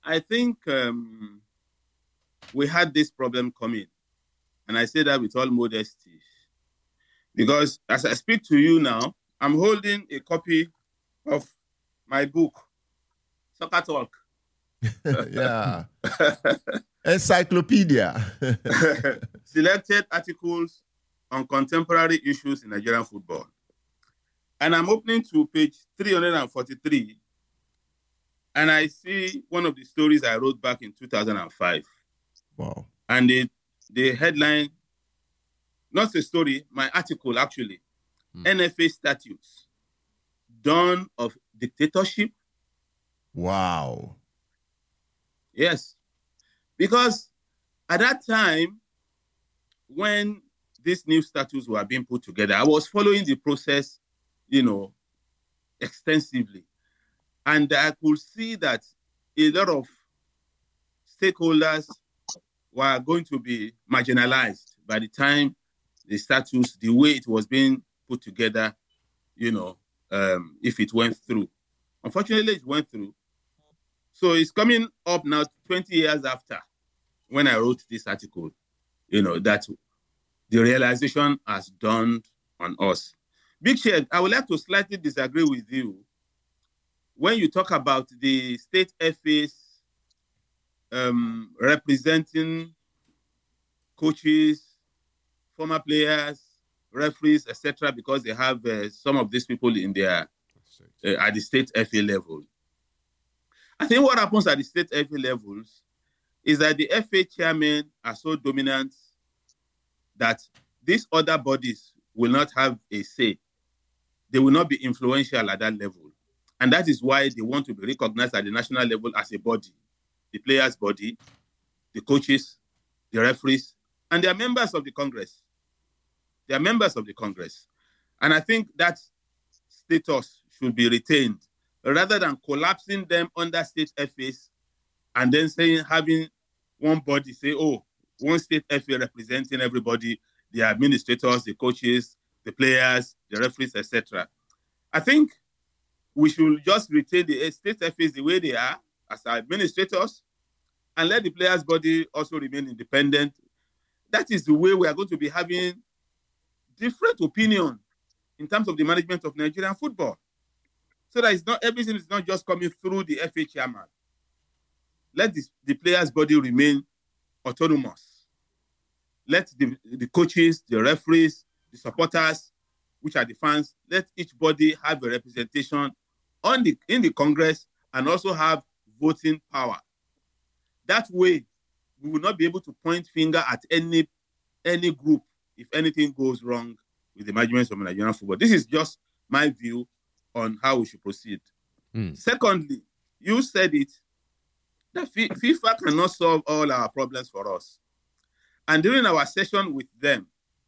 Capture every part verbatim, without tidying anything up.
I think um, we had this problem coming. And I say that with all modesty. Because as I speak to you now, I'm holding a copy of my book, Soccer Talk. Yeah. Encyclopedia. Selected articles on contemporary issues in Nigerian football. And I'm opening to page three hundred forty-three. And I see one of the stories I wrote back in two thousand five. Wow. And the, the headline, not a story, my article actually, hmm. N F A statutes, dawn of dictatorship. Wow. Yes. Because at that time, when these new statutes were being put together, I was following the process, you know, extensively. And I could see that a lot of stakeholders were going to be marginalized by the time the statutes, the way it was being put together, you know, um, if it went through. Unfortunately, it went through. So it's coming up now twenty years after when I wrote this article, you know, that the realization has dawned on us. Big Shed, I would like to slightly disagree with you when you talk about the state F As um, representing coaches, former players, referees, et cetera, because they have uh, some of these people in their uh, at the state F A level. I think what happens at the state F A levels is that the F A chairmen are so dominant that these other bodies will not have a say. They will not be influential at that level. And that is why they want to be recognized at the national level as a body, the players' body, the coaches, the referees, and they are members of the Congress. They are members of the Congress. And I think that status should be retained rather than collapsing them under state F As and then saying, having one body say, oh, one state F A representing everybody, the administrators, the coaches, the players, the referees, et cetera. I think we should just retain the state F As the way they are as administrators and let the players' body also remain independent. That is the way we are going to be having different opinion in terms of the management of Nigerian football. So that it's not, everything is not just coming through the F A chairman. Let this, the players' body remain autonomous. Let the, the coaches, the referees, the supporters, which are the fans, let each body have a representation on the, in the Congress and also have voting power. That way, we will not be able to point finger at any, any group if anything goes wrong with the management of Nigerian football. This is just my view on how we should proceed. Mm. Secondly, you said it, that FIFA cannot solve all our problems for us. And during our session with them,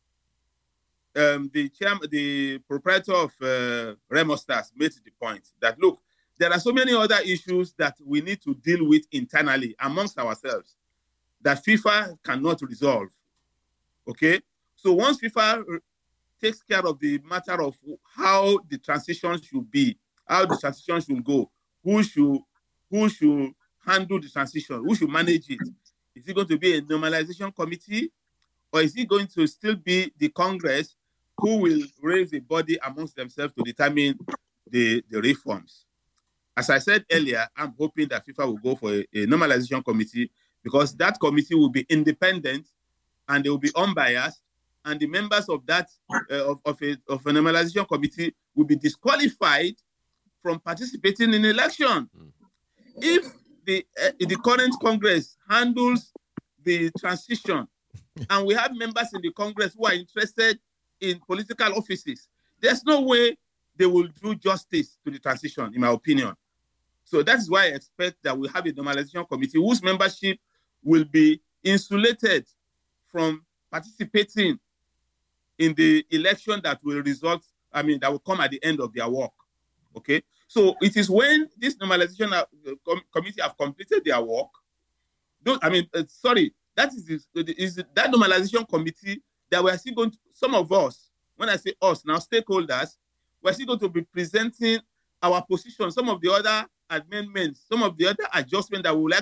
um, the chairman, the proprietor of uh, Remo Stars made the point that, look, there are so many other issues that we need to deal with internally amongst ourselves that FIFA cannot resolve. Okay? So once FIFA takes care of the matter of how the transition should be, how the transition should go, who should, who should handle the transition, who should manage it? Is it going to be a normalization committee, or is it going to still be the Congress who will raise a body amongst themselves to determine the, the reforms? As I said earlier, I'm hoping that FIFA will go for a, a normalization committee because that committee will be independent and they will be unbiased, and the members of that uh, of, of, a, of a normalization committee will be disqualified from participating in election. Mm. If the uh, the current Congress handles the transition and we have members in the Congress who are interested in political offices, there's no way they will do justice to the transition, in my opinion. So that is why I expect that we have a normalization committee whose membership will be insulated from participating in the election that will result, I mean, that will come at the end of their work. Okay? So it is when this normalization committee have completed their work, those, I mean, uh, sorry, that is, is that normalization committee that we are still going to, some of us, when I say us, now stakeholders, we're still going to be presenting our position, some of the other amendments, some of the other adjustments that we would like